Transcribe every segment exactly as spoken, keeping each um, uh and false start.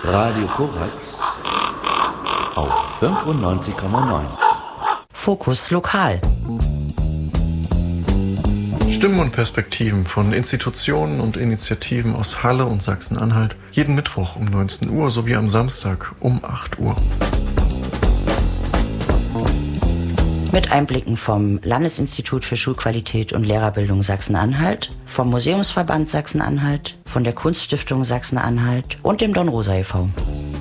Radio Korax auf fünfundneunzig Komma neun. Fokus Lokal. Stimmen und Perspektiven von Institutionen und Initiativen aus Halle und Sachsen-Anhalt. Jeden Mittwoch um neunzehn Uhr sowie am Samstag um acht Uhr. Mit Einblicken vom Landesinstitut für Schulqualität und Lehrerbildung Sachsen-Anhalt, vom Museumsverband Sachsen-Anhalt, von der Kunststiftung Sachsen-Anhalt und dem Don Rosa e V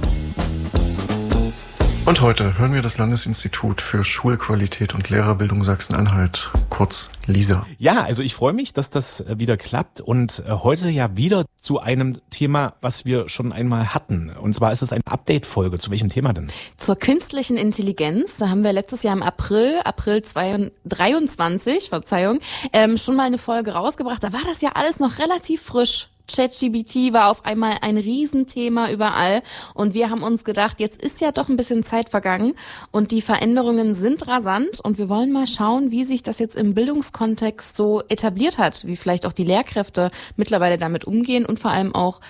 Und heute hören wir das Landesinstitut für Schulqualität und Lehrerbildung Sachsen-Anhalt, kurz LISA. Ja, also ich freue mich, dass das wieder klappt und heute ja wieder zu einem Thema, was wir schon einmal hatten. Und zwar ist es eine Update-Folge. Zu welchem Thema denn? Zur künstlichen Intelligenz. Da haben wir letztes Jahr im April, April zweitausenddreiundzwanzig, Verzeihung, ähm, schon mal eine Folge rausgebracht. Da war das ja alles noch relativ frisch. ChatGPT war auf einmal ein Riesenthema überall und wir haben uns gedacht, jetzt ist ja doch ein bisschen Zeit vergangen und die Veränderungen sind rasant und wir wollen mal schauen, wie sich das jetzt im Bildungskontext so etabliert hat, wie vielleicht auch die Lehrkräfte mittlerweile damit umgehen und vor allem auch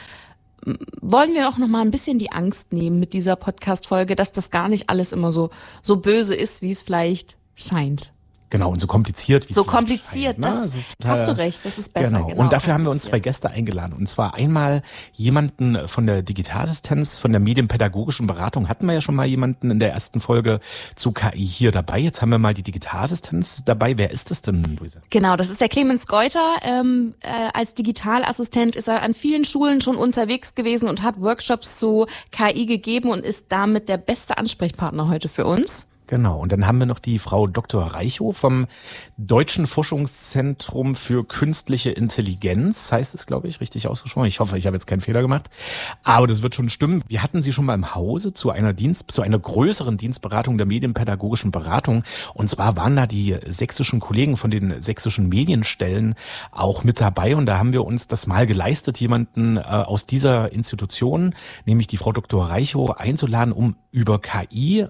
wollen wir auch noch mal ein bisschen die Angst nehmen mit dieser Podcast-Folge, dass das gar nicht alles immer so so böse ist, wie es vielleicht scheint. Genau, und so kompliziert wie So es kompliziert, scheint, das, ne? Das ist total, hast du recht, das ist besser. Genau. genau Und dafür haben wir uns zwei Gäste eingeladen. Und zwar einmal jemanden von der Digitalassistenz, von der medienpädagogischen Beratung. Hatten wir ja schon mal jemanden in der ersten Folge zu K I hier dabei. Jetzt haben wir mal die Digitalassistenz dabei. Wer ist das denn, Luise? Genau, das ist der Clemens Geuter. Ähm, äh, als Digitalassistent ist er an vielen Schulen schon unterwegs gewesen und hat Workshops zu K I gegeben und ist damit der beste Ansprechpartner heute für uns. Genau, und dann haben wir noch die Frau Doktor Reichow vom Deutschen Forschungszentrum für künstliche Intelligenz, heißt es, glaube ich, richtig ausgesprochen. Ich hoffe, ich habe jetzt keinen Fehler gemacht, aber das wird schon stimmen. Wir hatten sie schon mal im Hause zu einer Dienst, zu einer größeren Dienstberatung der medienpädagogischen Beratung, und zwar waren da die sächsischen Kollegen von den sächsischen Medienstellen auch mit dabei, und da haben wir uns das mal geleistet, jemanden äh, aus dieser Institution, nämlich die Frau Doktor Reichow, einzuladen, um über K I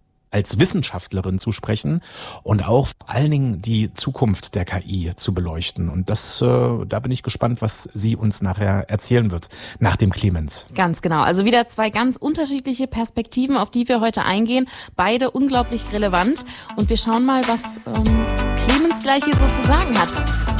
als Wissenschaftlerin zu sprechen und auch vor allen Dingen die Zukunft der K I zu beleuchten. Und das, äh, da bin ich gespannt, was sie uns nachher erzählen wird, nach dem Clemens. Ganz genau. Also wieder zwei ganz unterschiedliche Perspektiven, auf die wir heute eingehen. Beide unglaublich relevant. Und wir schauen mal, was ähm, Clemens gleich hier so zu sagen hat.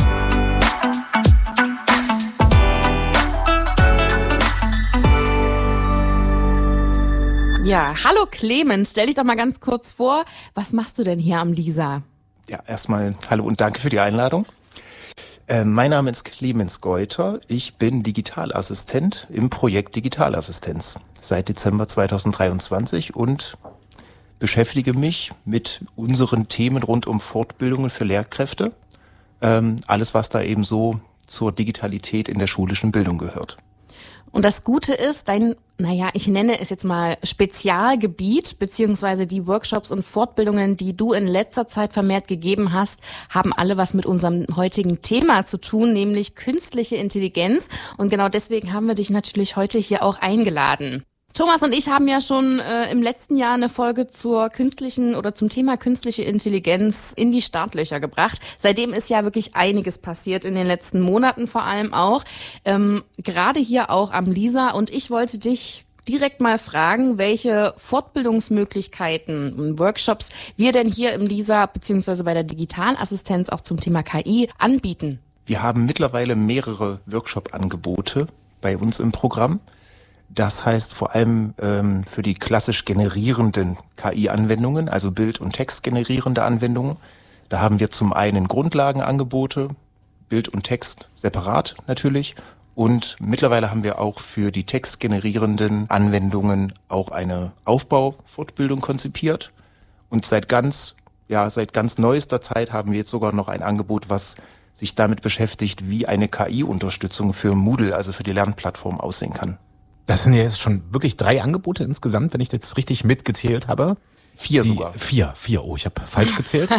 Ja, hallo Clemens, stell dich doch mal ganz kurz vor. Was machst du denn hier am LISA? Ja, erstmal hallo und danke für die Einladung. Äh, mein Name ist Clemens Geuter. Ich bin Digitalassistent im Projekt Digitalassistenz seit Dezember zweitausenddreiundzwanzig und beschäftige mich mit unseren Themen rund um Fortbildungen für Lehrkräfte. Ähm, alles, was da eben so zur Digitalität in der schulischen Bildung gehört. Und das Gute ist, dein, naja, ich nenne es jetzt mal Spezialgebiet, beziehungsweise die Workshops und Fortbildungen, die du in letzter Zeit vermehrt gegeben hast, haben alle was mit unserem heutigen Thema zu tun, nämlich künstliche Intelligenz. Und genau deswegen haben wir dich natürlich heute hier auch eingeladen. Thomas und ich haben ja schon äh, im letzten Jahr eine Folge zur künstlichen oder zum Thema künstliche Intelligenz in die Startlöcher gebracht. Seitdem ist ja wirklich einiges passiert, in den letzten Monaten vor allem auch. Ähm, gerade hier auch am LISA. Und ich wollte dich direkt mal fragen, welche Fortbildungsmöglichkeiten und Workshops wir denn hier im LISA beziehungsweise bei der Digitalassistenz auch zum Thema K I anbieten. Wir haben mittlerweile mehrere Workshop-Angebote bei uns im Programm. Das heißt vor allem ähm, für die klassisch generierenden K I-Anwendungen, also Bild- und Text generierende Anwendungen. Da haben wir zum einen Grundlagenangebote, Bild und Text separat natürlich. Und mittlerweile haben wir auch für die textgenerierenden Anwendungen auch eine Aufbaufortbildung konzipiert. Und seit ganz, ja, seit ganz neuester Zeit haben wir jetzt sogar noch ein Angebot, was sich damit beschäftigt, wie eine K I-Unterstützung für Moodle, also für die Lernplattform, aussehen kann. Das sind ja jetzt schon wirklich drei Angebote insgesamt, wenn ich jetzt richtig mitgezählt habe. Vier Die, sogar. Vier, vier. Oh, ich habe falsch gezählt.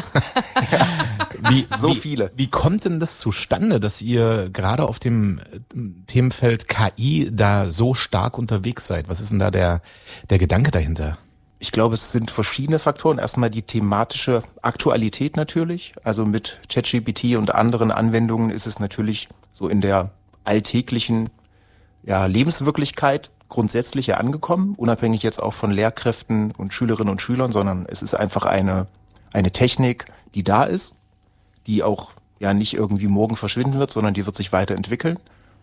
wie, so wie, viele. Wie kommt denn das zustande, dass ihr gerade auf dem Themenfeld K I da so stark unterwegs seid? Was ist denn da der, der Gedanke dahinter? Ich glaube, es sind verschiedene Faktoren. Erstmal die thematische Aktualität natürlich. Also mit ChatGPT und anderen Anwendungen ist es natürlich so in der alltäglichen ja, Lebenswirklichkeit grundsätzlich ja angekommen, unabhängig jetzt auch von Lehrkräften und Schülerinnen und Schülern, sondern es ist einfach eine, eine Technik, die da ist, die auch ja nicht irgendwie morgen verschwinden wird, sondern die wird sich weiterentwickeln.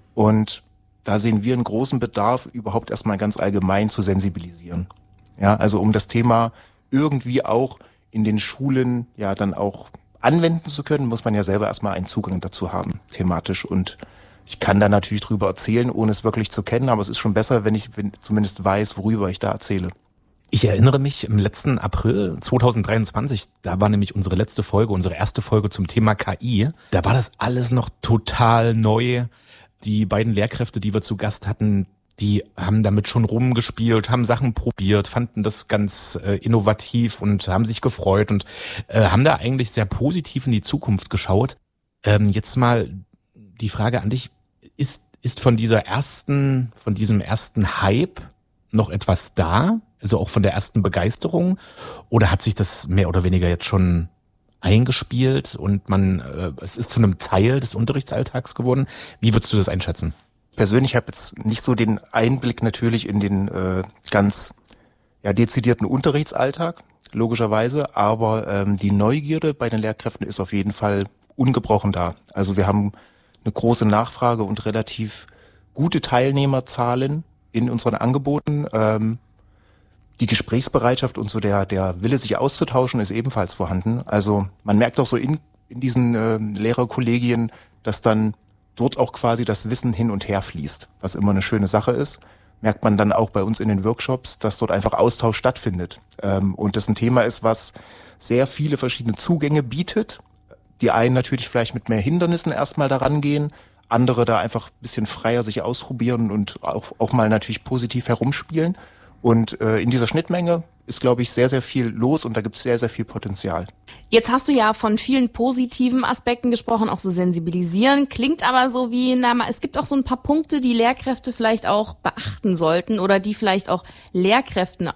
Und da sehen wir einen großen Bedarf, überhaupt erstmal ganz allgemein zu sensibilisieren. Ja, also um das Thema irgendwie auch in den Schulen ja dann auch anwenden zu können, muss man ja selber erstmal einen Zugang dazu haben, thematisch. Und ich kann da natürlich drüber erzählen, ohne es wirklich zu kennen, aber es ist schon besser, wenn ich zumindest weiß, worüber ich da erzähle. Ich erinnere mich im letzten April zwanzig dreiundzwanzig, da war nämlich unsere letzte Folge, unsere erste Folge zum Thema K I. Da war das alles noch total neu. Die beiden Lehrkräfte, die wir zu Gast hatten, die haben damit schon rumgespielt, haben Sachen probiert, fanden das ganz äh, innovativ und haben sich gefreut und äh, haben da eigentlich sehr positiv in die Zukunft geschaut. Ähm, jetzt mal die Frage an dich, ist, ist von dieser ersten, von diesem ersten Hype noch etwas da? Also auch von der ersten Begeisterung? Oder hat sich das mehr oder weniger jetzt schon eingespielt und man, äh, es ist zu einem Teil des Unterrichtsalltags geworden? Wie würdest du das einschätzen? Persönlich habe jetzt nicht so den Einblick natürlich in den äh, ganz ja, dezidierten Unterrichtsalltag, logischerweise, aber ähm, die Neugierde bei den Lehrkräften ist auf jeden Fall ungebrochen da. Also wir haben eine große Nachfrage und relativ gute Teilnehmerzahlen in unseren Angeboten. Ähm, die Gesprächsbereitschaft und so der der Wille, sich auszutauschen, ist ebenfalls vorhanden. Also man merkt auch so in, in diesen äh, Lehrerkollegien, dass dann dort auch quasi das Wissen hin und her fließt, was immer eine schöne Sache ist. Merkt man dann auch bei uns in den Workshops, dass dort einfach Austausch stattfindet. Ähm, und das ein Thema ist, was sehr viele verschiedene Zugänge bietet. Die einen natürlich vielleicht mit mehr Hindernissen erstmal daran gehen, andere da einfach ein bisschen freier sich ausprobieren und auch, auch mal natürlich positiv herumspielen. Und äh, in dieser Schnittmenge ist, glaube ich, sehr, sehr viel los und da gibt es sehr, sehr viel Potenzial. Jetzt hast du ja von vielen positiven Aspekten gesprochen, auch so sensibilisieren. Klingt aber so wie, na, es gibt auch so ein paar Punkte, die Lehrkräfte vielleicht auch beachten sollten oder die vielleicht auch Lehrkräften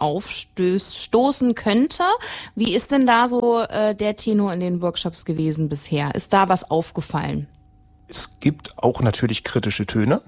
aufstoßen könnte. Wie ist denn da so äh, der Tenor in den Workshops gewesen bisher? Ist da was aufgefallen? Es gibt auch natürlich kritische Töne.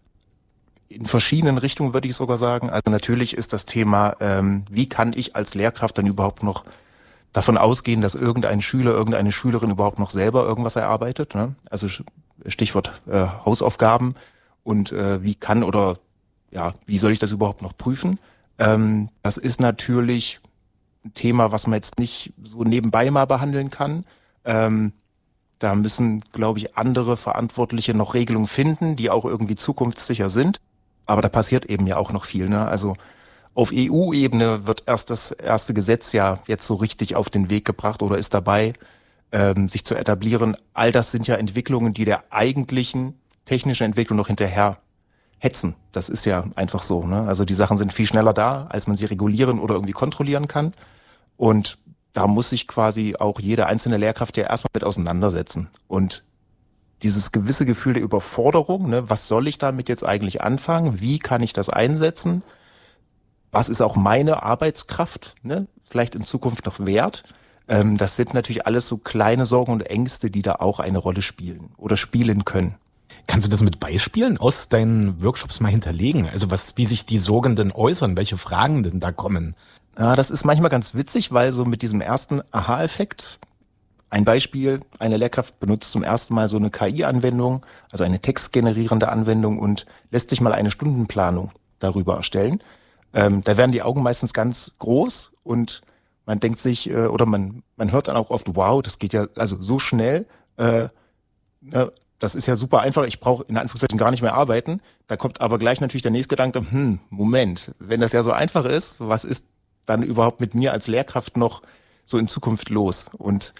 In verschiedenen Richtungen würde ich sogar sagen. Also natürlich ist das Thema, ähm, wie kann ich als Lehrkraft dann überhaupt noch davon ausgehen, dass irgendein Schüler, irgendeine Schülerin überhaupt noch selber irgendwas erarbeitet, ne? Also Stichwort äh, Hausaufgaben und äh, wie kann oder ja, wie soll ich das überhaupt noch prüfen? Ähm, das ist natürlich ein Thema, was man jetzt nicht so nebenbei mal behandeln kann. Ähm, da müssen, glaube ich, andere Verantwortliche noch Regelungen finden, die auch irgendwie zukunftssicher sind. Aber da passiert eben ja auch noch viel, ne? Also auf E U-Ebene wird erst das erste Gesetz ja jetzt so richtig auf den Weg gebracht oder ist dabei, ähm, sich zu etablieren. All das sind ja Entwicklungen, die der eigentlichen technischen Entwicklung noch hinterher hetzen. Das ist ja einfach so, ne? Also die Sachen sind viel schneller da, als man sie regulieren oder irgendwie kontrollieren kann. Und da muss sich quasi auch jede einzelne Lehrkraft ja erstmal mit auseinandersetzen. Und dieses gewisse Gefühl der Überforderung, ne, was soll ich damit jetzt eigentlich anfangen? Wie kann ich das einsetzen? Was ist auch meine Arbeitskraft, ne, vielleicht in Zukunft noch wert? Ähm, das sind natürlich alles so kleine Sorgen und Ängste, die da auch eine Rolle spielen oder spielen können. Kannst du das mit Beispielen aus deinen Workshops mal hinterlegen? Also was, wie sich die Sorgen denn äußern, welche Fragen denn da kommen? Ja, das ist manchmal ganz witzig, weil so mit diesem ersten Aha-Effekt, ein Beispiel, eine Lehrkraft benutzt zum ersten Mal so eine K I-Anwendung, also eine textgenerierende Anwendung und lässt sich mal eine Stundenplanung darüber erstellen. Ähm, da werden die Augen meistens ganz groß und man denkt sich, äh, oder man man hört dann auch oft, wow, das geht ja also so schnell, äh, äh, das ist ja super einfach, ich brauche in Anführungszeichen gar nicht mehr arbeiten. Da kommt aber gleich natürlich der nächste Gedanke, hm, Moment, wenn das ja so einfach ist, was ist dann überhaupt mit mir als Lehrkraft noch so in Zukunft los? Und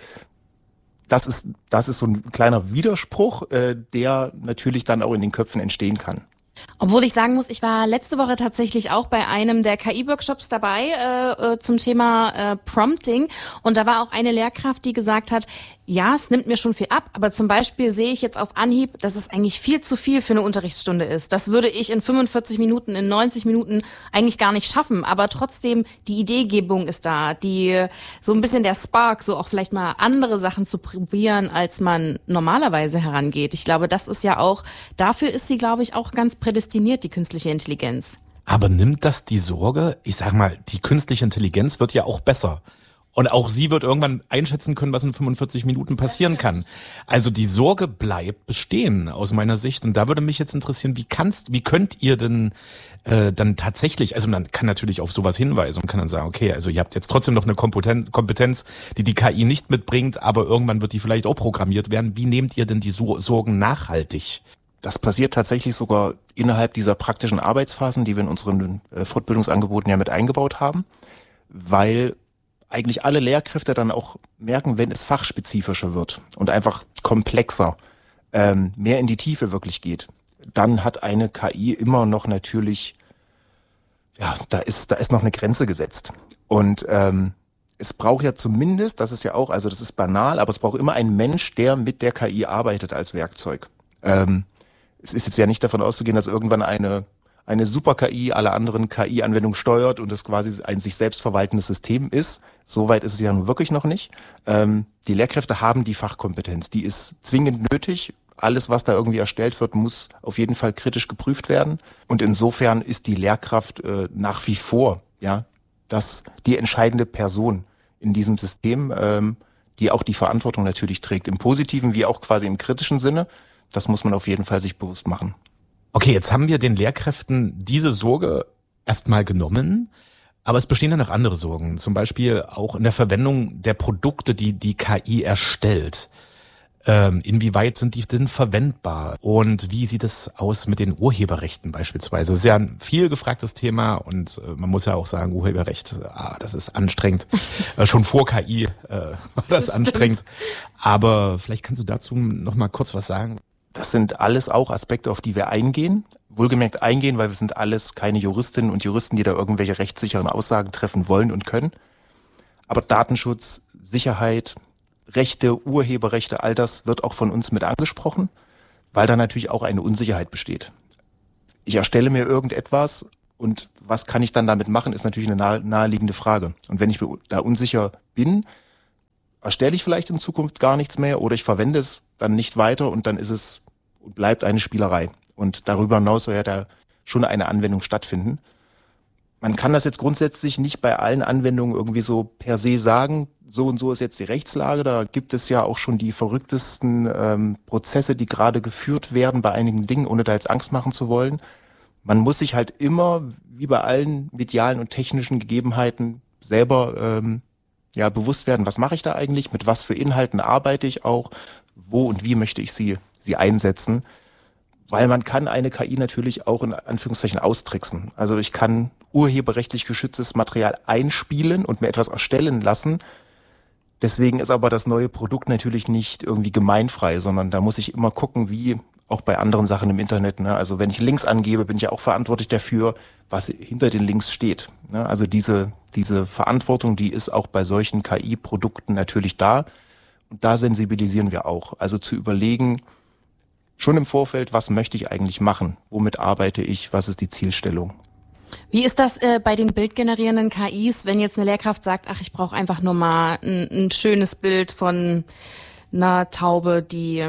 Das ist, das ist so ein kleiner Widerspruch, äh, der natürlich dann auch in den Köpfen entstehen kann. Obwohl ich sagen muss, ich war letzte Woche tatsächlich auch bei einem der K I-Workshops dabei äh, zum Thema äh, Prompting und da war auch eine Lehrkraft, die gesagt hat, ja, es nimmt mir schon viel ab, aber zum Beispiel sehe ich jetzt auf Anhieb, dass es eigentlich viel zu viel für eine Unterrichtsstunde ist. Das würde ich in fünfundvierzig Minuten, in neunzig Minuten eigentlich gar nicht schaffen, aber trotzdem die Ideegebung ist da, die so ein bisschen der Spark, so auch vielleicht mal andere Sachen zu probieren, als man normalerweise herangeht. Ich glaube, das ist ja auch, dafür ist sie, glaube ich, auch ganz prädestiniert, die künstliche Intelligenz. Aber nimmt das die Sorge? Ich sag mal, die künstliche Intelligenz wird ja auch besser. Und auch sie wird irgendwann einschätzen können, was in fünfundvierzig Minuten passieren kann. Also die Sorge bleibt bestehen aus meiner Sicht. Und da würde mich jetzt interessieren, wie kannst, wie könnt ihr denn äh, dann tatsächlich, also man kann natürlich auf sowas hinweisen und kann dann sagen, okay, also ihr habt jetzt trotzdem noch eine Kompetenz, Kompetenz, die die K I nicht mitbringt, aber irgendwann wird die vielleicht auch programmiert werden. Wie nehmt ihr denn die Sorgen nachhaltig? Das passiert tatsächlich sogar innerhalb dieser praktischen Arbeitsphasen, die wir in unseren äh, Fortbildungsangeboten ja mit eingebaut haben, weil eigentlich alle Lehrkräfte dann auch merken, wenn es fachspezifischer wird und einfach komplexer, ähm, mehr in die Tiefe wirklich geht, dann hat eine K I immer noch natürlich, ja, da ist da ist noch eine Grenze gesetzt. Und ähm, es braucht ja zumindest, das ist ja auch, also das ist banal, aber es braucht immer einen Mensch, der mit der K I arbeitet als Werkzeug. Ähm, es ist jetzt ja nicht davon auszugehen, dass irgendwann eine eine Super-K I alle anderen K I-Anwendungen steuert und es quasi ein sich selbst verwaltendes System ist. Soweit ist es ja nun wirklich noch nicht. Ähm, die Lehrkräfte haben die Fachkompetenz, die ist zwingend nötig. Alles, was da irgendwie erstellt wird, muss auf jeden Fall kritisch geprüft werden. Und insofern ist die Lehrkraft äh, nach wie vor ja das die entscheidende Person in diesem System, ähm, die auch die Verantwortung natürlich trägt, im positiven wie auch quasi im kritischen Sinne. Das muss man auf jeden Fall sich bewusst machen. Okay, jetzt haben wir den Lehrkräften diese Sorge erstmal genommen, aber es bestehen dann noch andere Sorgen, zum Beispiel auch in der Verwendung der Produkte, die die K I erstellt. Ähm, inwieweit sind die denn verwendbar und wie sieht es aus mit den Urheberrechten beispielsweise? Das ist ja ein viel gefragtes Thema und äh, man muss ja auch sagen, Urheberrecht, ah, das ist anstrengend. äh, schon vor K I äh, war das, das anstrengend. Aber vielleicht kannst du dazu noch mal kurz was sagen. Das sind alles auch Aspekte, auf die wir eingehen. Wohlgemerkt eingehen, weil wir sind alles keine Juristinnen und Juristen, die da irgendwelche rechtssicheren Aussagen treffen wollen und können. Aber Datenschutz, Sicherheit, Rechte, Urheberrechte, all das wird auch von uns mit angesprochen, weil da natürlich auch eine Unsicherheit besteht. Ich erstelle mir irgendetwas und was kann ich dann damit machen, ist natürlich eine nahe, naheliegende Frage. Und wenn ich mir da unsicher bin, erstelle ich vielleicht in Zukunft gar nichts mehr oder ich verwende es dann nicht weiter und dann ist es und bleibt eine Spielerei. Und darüber hinaus soll ja da schon eine Anwendung stattfinden. Man kann das jetzt grundsätzlich nicht bei allen Anwendungen irgendwie so per se sagen, so und so ist jetzt die Rechtslage. Da gibt es ja auch schon die verrücktesten ähm, Prozesse, die gerade geführt werden bei einigen Dingen, ohne da jetzt Angst machen zu wollen. Man muss sich halt immer, wie bei allen medialen und technischen Gegebenheiten, selber ähm, ja bewusst werden, was mache ich da eigentlich, mit was für Inhalten arbeite ich auch, wo und wie möchte ich sie sie einsetzen, weil man kann eine K I natürlich auch in Anführungszeichen austricksen. Also ich kann urheberrechtlich geschütztes Material einspielen und mir etwas erstellen lassen. Deswegen ist aber das neue Produkt natürlich nicht irgendwie gemeinfrei, sondern da muss ich immer gucken, wie auch bei anderen Sachen im Internet. Ne? Also wenn ich Links angebe, bin ich ja auch verantwortlich dafür, was hinter den Links steht. Ne? Also diese diese Verantwortung, die ist auch bei solchen K I-Produkten natürlich da. Und da sensibilisieren wir auch. Also zu überlegen, schon im Vorfeld, was möchte ich eigentlich machen? Womit arbeite ich? Was ist die Zielstellung? Wie ist das äh, bei den bildgenerierenden K Is, wenn jetzt eine Lehrkraft sagt, ach, ich brauche einfach nur mal ein, ein schönes Bild von einer Taube, die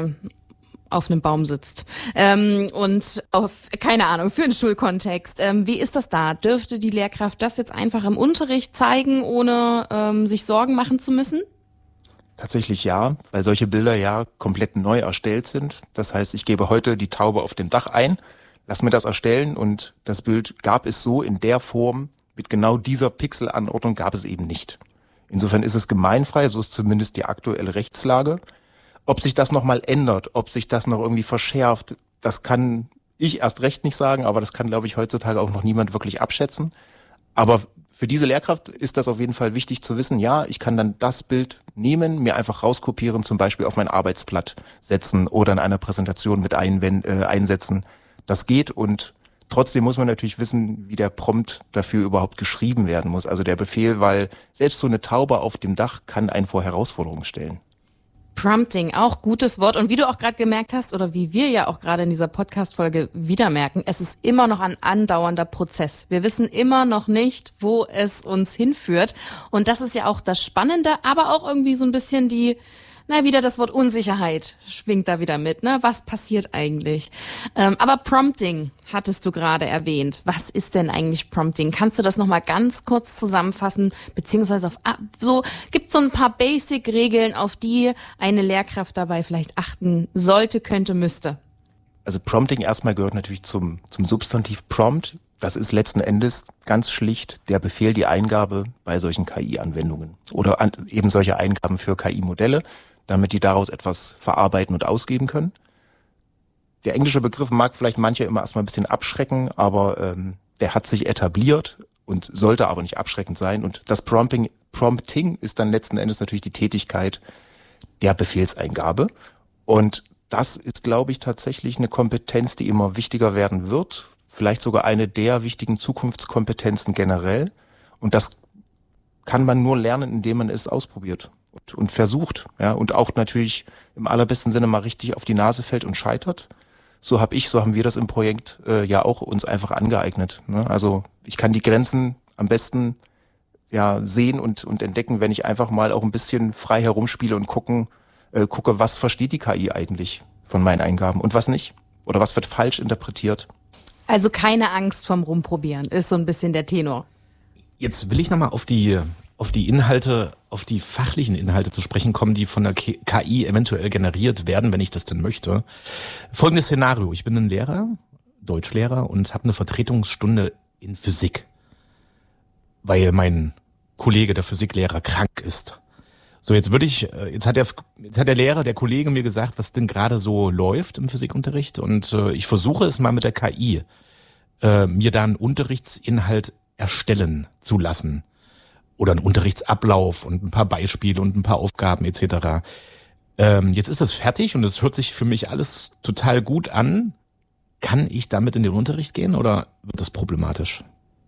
auf einem Baum sitzt. Ähm, und auf, keine Ahnung, für einen Schulkontext. Ähm, wie ist das da? Dürfte die Lehrkraft das jetzt einfach im Unterricht zeigen, ohne ähm, sich Sorgen machen zu müssen? Tatsächlich ja, weil solche Bilder ja komplett neu erstellt sind. Das heißt, ich gebe heute die Taube auf dem Dach ein, lass mir das erstellen und das Bild gab es so in der Form, mit genau dieser Pixelanordnung gab es eben nicht. Insofern ist es gemeinfrei, so ist zumindest die aktuelle Rechtslage. Ob sich das nochmal ändert, ob sich das noch irgendwie verschärft, das kann ich erst recht nicht sagen, aber das kann, glaube ich, heutzutage auch noch niemand wirklich abschätzen. Aber für diese Lehrkraft ist das auf jeden Fall wichtig zu wissen, ja, ich kann dann das Bild nehmen, mir einfach rauskopieren, zum Beispiel auf mein Arbeitsblatt setzen oder in einer Präsentation mit einwend, äh, einsetzen. Das geht und trotzdem muss man natürlich wissen, wie der Prompt dafür überhaupt geschrieben werden muss, also der Befehl, weil selbst so eine Taube auf dem Dach kann einen vor Herausforderungen stellen. Prompting, auch gutes Wort. Und wie du auch gerade gemerkt hast, oder wie wir ja auch gerade in dieser Podcast-Folge wieder merken, es ist immer noch ein andauernder Prozess. Wir wissen immer noch nicht, wo es uns hinführt. Und das ist ja auch das Spannende, aber auch irgendwie so ein bisschen die Na, wieder das Wort Unsicherheit schwingt da wieder mit, ne? Was passiert eigentlich? Ähm, aber Prompting hattest du gerade erwähnt. Was ist denn eigentlich Prompting? Kannst du das nochmal ganz kurz zusammenfassen? Beziehungsweise auf, so, gibt so ein paar Basic-Regeln, auf die eine Lehrkraft dabei vielleicht achten sollte, könnte, müsste? Also Prompting erstmal gehört natürlich zum, zum Substantiv Prompt. Das ist letzten Endes ganz schlicht der Befehl, die Eingabe bei solchen K I-Anwendungen oder an, eben solche Eingaben für K I-Modelle, damit die daraus etwas verarbeiten und ausgeben können. Der englische Begriff mag vielleicht manche immer erstmal ein bisschen abschrecken, aber ähm, der hat sich etabliert und sollte aber nicht abschreckend sein. Und das Prompting, Prompting ist dann letzten Endes natürlich die Tätigkeit der Befehlseingabe. Und das ist, glaube ich, tatsächlich eine Kompetenz, die immer wichtiger werden wird. Vielleicht sogar eine der wichtigen Zukunftskompetenzen generell. Und das kann man nur lernen, indem man es ausprobiert und, und versucht. Ja, und auch natürlich im allerbesten Sinne mal richtig auf die Nase fällt und scheitert. So habe ich, so haben wir das im Projekt äh, ja auch uns einfach angeeignet. Ne? Also ich kann die Grenzen am besten ja sehen und, und entdecken, wenn ich einfach mal auch ein bisschen frei herumspiele und gucken, äh, gucke, was versteht die K I eigentlich von meinen Eingaben und was nicht. Oder was wird falsch interpretiert. Also keine Angst vom Rumprobieren, ist so ein bisschen der Tenor. Jetzt will ich nochmal auf die, auf die Inhalte, auf die fachlichen Inhalte zu sprechen kommen, die von der K I eventuell generiert werden, wenn ich das denn möchte. Folgendes Szenario. Ich bin ein Lehrer, Deutschlehrer, und habe eine Vertretungsstunde in Physik, weil mein Kollege, der Physiklehrer, krank ist. So, jetzt würde ich, jetzt hat der, jetzt hat der Lehrer, der Kollege mir gesagt, was denn gerade so läuft im Physikunterricht, und äh, ich versuche es mal mit der K I, äh, mir da einen Unterrichtsinhalt erstellen zu lassen oder einen Unterrichtsablauf und ein paar Beispiele und ein paar Aufgaben et cetera. Ähm, jetzt ist das fertig und es hört sich für mich alles total gut an. Kann ich damit in den Unterricht gehen oder wird das problematisch?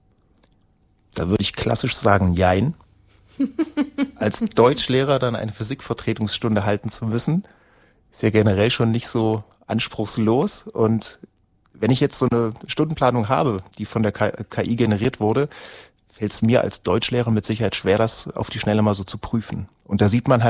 Da würde ich klassisch sagen, jein. Als Deutschlehrer dann eine Physikvertretungsstunde halten zu müssen, ist ja generell schon nicht so anspruchslos. Und wenn ich jetzt so eine Stundenplanung habe, die von der K I generiert wurde, fällt es mir als Deutschlehrer mit Sicherheit schwer, das auf die Schnelle mal so zu prüfen. Und da sieht man halt,